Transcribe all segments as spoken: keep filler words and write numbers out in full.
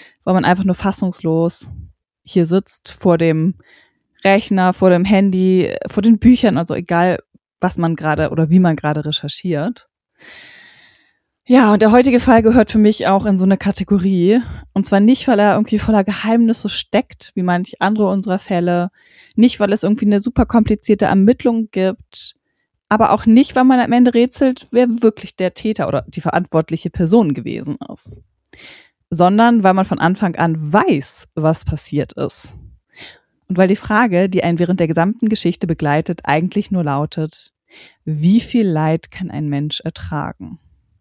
weil man einfach nur fassungslos hier sitzt vor dem Rechner, vor dem Handy, vor den Büchern, also egal, was man gerade oder wie man gerade recherchiert. Ja, und der heutige Fall gehört für mich auch in so eine Kategorie. Und zwar nicht, weil er irgendwie voller Geheimnisse steckt, wie manch andere unserer Fälle. Nicht, weil es irgendwie eine super komplizierte Ermittlung gibt. Aber auch nicht, weil man am Ende rätselt, wer wirklich der Täter oder die verantwortliche Person gewesen ist. Sondern weil man von Anfang an weiß, was passiert ist. Und weil die Frage, die einen während der gesamten Geschichte begleitet, eigentlich nur lautet: Wie viel Leid kann ein Mensch ertragen?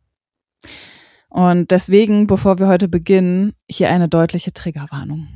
Und deswegen, bevor wir heute beginnen, hier eine deutliche Triggerwarnung.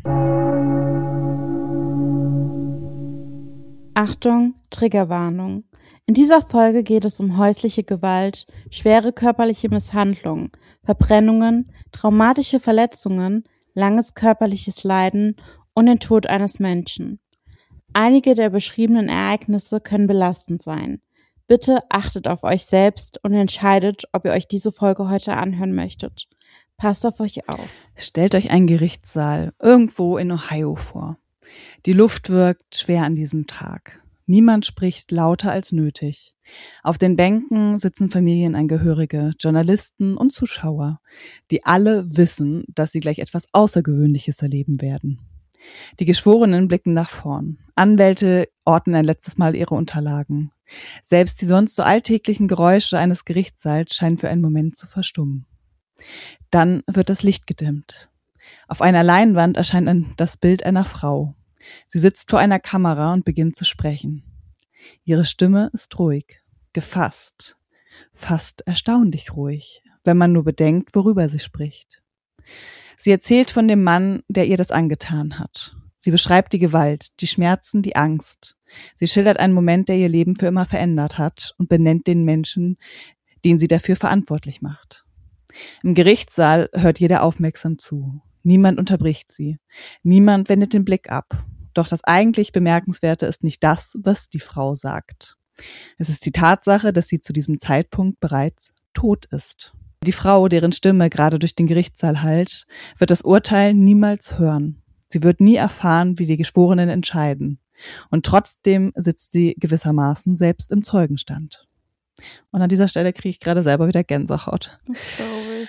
Achtung, Triggerwarnung. In dieser Folge geht es um häusliche Gewalt, schwere körperliche Misshandlungen, Verbrennungen, traumatische Verletzungen, langes körperliches Leiden und den Tod eines Menschen. Einige der beschriebenen Ereignisse können belastend sein. Bitte achtet auf euch selbst und entscheidet, ob ihr euch diese Folge heute anhören möchtet. Passt auf euch auf. Stellt euch einen Gerichtssaal irgendwo in Ohio vor. Die Luft wirkt schwer an diesem Tag. Niemand spricht lauter als nötig. Auf den Bänken sitzen Familienangehörige, Journalisten und Zuschauer, die alle wissen, dass sie gleich etwas Außergewöhnliches erleben werden. Die Geschworenen blicken nach vorn. Anwälte ordnen ein letztes Mal ihre Unterlagen. Selbst die sonst so alltäglichen Geräusche eines Gerichtssaals scheinen für einen Moment zu verstummen. Dann wird das Licht gedimmt. Auf einer Leinwand erscheint ein, das Bild einer Frau. Sie sitzt vor einer Kamera und beginnt zu sprechen. Ihre Stimme ist ruhig, gefasst, fast erstaunlich ruhig, wenn man nur bedenkt, worüber sie spricht. Sie erzählt von dem Mann, der ihr das angetan hat. Sie beschreibt die Gewalt, die Schmerzen, die Angst. Sie schildert einen Moment, der ihr Leben für immer verändert hat und benennt den Menschen, den sie dafür verantwortlich macht. Im Gerichtssaal hört jeder aufmerksam zu. Niemand unterbricht sie. Niemand wendet den Blick ab. Doch das eigentlich Bemerkenswerte ist nicht das, was die Frau sagt. Es ist die Tatsache, dass sie zu diesem Zeitpunkt bereits tot ist. Die Frau, deren Stimme gerade durch den Gerichtssaal hallt, wird das Urteil niemals hören. Sie wird nie erfahren, wie die Geschworenen entscheiden. Und trotzdem sitzt sie gewissermaßen selbst im Zeugenstand. Und an dieser Stelle kriege ich gerade selber wieder Gänsehaut. Das glaube ich.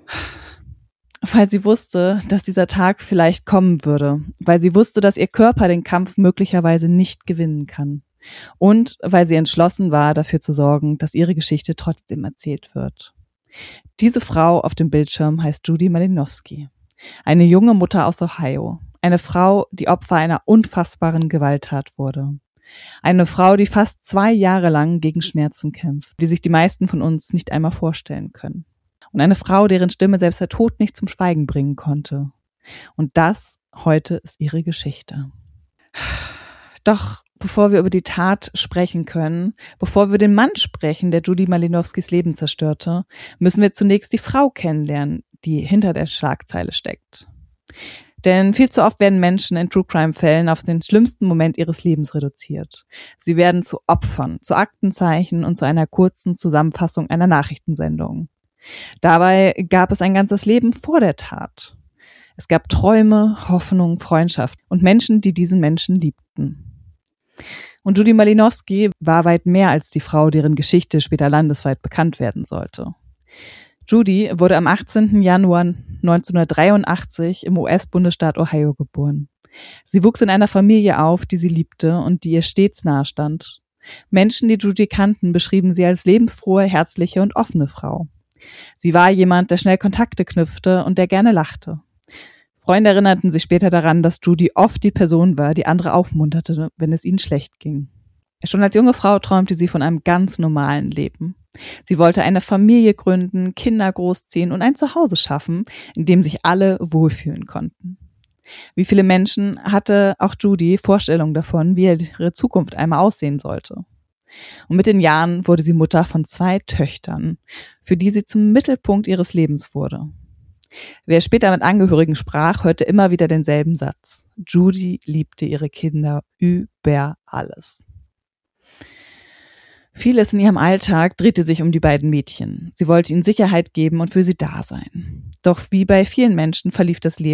Weil sie wusste, dass dieser Tag vielleicht kommen würde. Weil sie wusste, dass ihr Körper den Kampf möglicherweise nicht gewinnen kann. Und weil sie entschlossen war, dafür zu sorgen, dass ihre Geschichte trotzdem erzählt wird. Diese Frau auf dem Bildschirm heißt Judy Malinowski. Eine junge Mutter aus Ohio. Eine Frau, die Opfer einer unfassbaren Gewalttat wurde. Eine Frau, die fast zwei Jahre lang gegen Schmerzen kämpft, die sich die meisten von uns nicht einmal vorstellen können. Und eine Frau, deren Stimme selbst der Tod nicht zum Schweigen bringen konnte. Und das heute ist ihre Geschichte. Doch bevor wir über die Tat sprechen können, bevor wir den Mann sprechen, der Judy Malinowskis Leben zerstörte, müssen wir zunächst die Frau kennenlernen, die hinter der Schlagzeile steckt. Denn viel zu oft werden Menschen in True-Crime-Fällen auf den schlimmsten Moment ihres Lebens reduziert. Sie werden zu Opfern, zu Aktenzeichen und zu einer kurzen Zusammenfassung einer Nachrichtensendung. Dabei gab es ein ganzes Leben vor der Tat. Es gab Träume, Hoffnung, Freundschaft und Menschen, die diesen Menschen liebten. Und Judy Malinowski war weit mehr als die Frau, deren Geschichte später landesweit bekannt werden sollte. Judy wurde am achtzehnten Januar neunzehnhundertdreiundachtzig im U S-Bundesstaat Ohio geboren. Sie wuchs in einer Familie auf, die sie liebte und die ihr stets nahestand. Menschen, die Judy kannten, beschrieben sie als lebensfrohe, herzliche und offene Frau. Sie war jemand, der schnell Kontakte knüpfte und der gerne lachte. Freunde erinnerten sich später daran, dass Judy oft die Person war, die andere aufmunterte, wenn es ihnen schlecht ging. Schon als junge Frau träumte sie von einem ganz normalen Leben. Sie wollte eine Familie gründen, Kinder großziehen und ein Zuhause schaffen, in dem sich alle wohlfühlen konnten. Wie viele Menschen hatte auch Judy Vorstellungen davon, wie ihre Zukunft einmal aussehen sollte. Und mit den Jahren wurde sie Mutter von zwei Töchtern, für die sie zum Mittelpunkt ihres Lebens wurde. Wer später mit Angehörigen sprach, hörte immer wieder denselben Satz. Judy liebte ihre Kinder über alles. Vieles in ihrem Alltag drehte sich um die beiden Mädchen. Sie wollte ihnen Sicherheit geben und für sie da sein. Doch wie bei vielen Menschen verlief das Leben